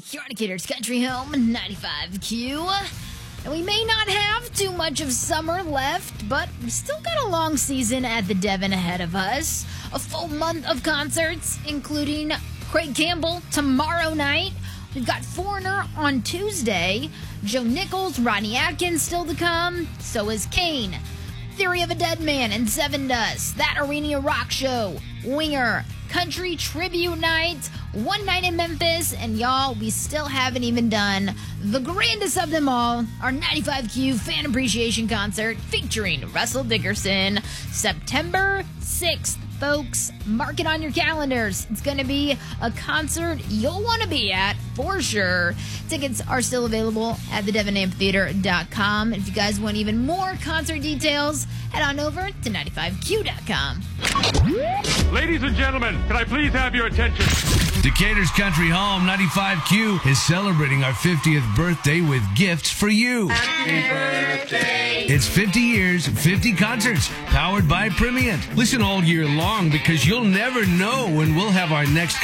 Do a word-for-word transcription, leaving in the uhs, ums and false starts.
You're on Decatur's Country Home, ninety-five Q. And we may not have too much of summer left, but we still got a long season at the Devon ahead of us. A full month of concerts, including Craig Campbell tomorrow night. We've got Foreigner on Tuesday. Joe Nichols, Rodney Atkins still to come. So is Kane. Theory of a Dead Man and Seven Dust. That Arena Rock Show. Winger. Country Tribute Night. One night in Memphis. And y'all, we still haven't even done the grandest of them all. Our ninety-five Q Fan Appreciation Concert featuring Russell Dickerson. September sixth. Folks, mark it on your calendars. It's going to be a concert you'll want to be at for sure. Tickets are still available at the devon amphitheater dot com. If you guys want even more concert details, head on over to ninety-five Q dot com. Ladies and gentlemen, can I please have your attention? Decatur's Country Home ninety-five Q is celebrating our fiftieth birthday with gifts for you. Happy birthday! It's fifty years, fifty concerts, powered by Primient. Listen all year long because you'll never know when we'll have our next